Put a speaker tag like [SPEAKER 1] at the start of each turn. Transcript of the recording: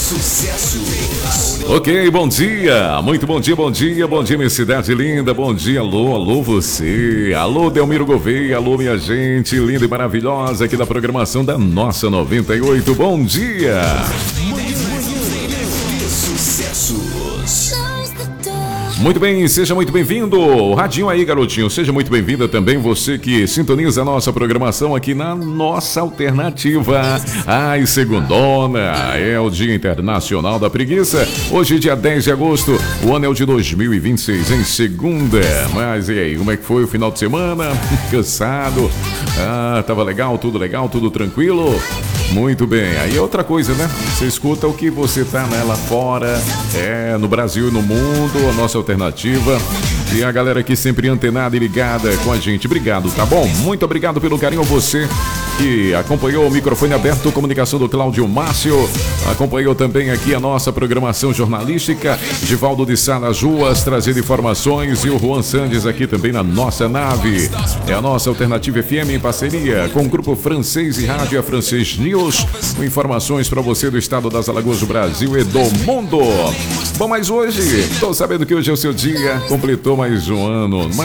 [SPEAKER 1] Ok, bom dia, muito bom dia, bom dia minha cidade linda, bom dia, alô você, alô Delmiro Gouveia, alô minha gente linda e maravilhosa aqui da programação da nossa 98, bom dia. Muito bem, seja muito bem-vindo. Radinho aí, garotinho, seja muito bem-vinda também você que sintoniza a nossa programação aqui na nossa alternativa. Ai, segundona, é o Dia Internacional da Preguiça. Hoje, dia 10 de agosto, o ano é o de 2026, em segunda. Mas e aí, como é que foi o final de semana? Cansado? Ah, tava legal, tudo tranquilo? Muito bem, aí é outra coisa, né? Você escuta o que você tá, né, lá fora, no Brasil e no mundo, a nossa alternativa. E a galera aqui sempre antenada e ligada com a gente. Obrigado, tá bom? Muito obrigado pelo carinho, você que acompanhou o microfone aberto, comunicação do Cláudio Márcio, acompanhou também aqui a nossa programação jornalística, Givaldo de Salas Ruas trazendo informações e o Juan Sandes aqui também na nossa nave. É a nossa Alternativa FM em parceria com o Grupo Francês e Rádio Francês News, com informações para você do estado das Alagoas, do Brasil e do mundo. Bom, mas hoje, tô sabendo que hoje é o seu dia, completou mais um ano.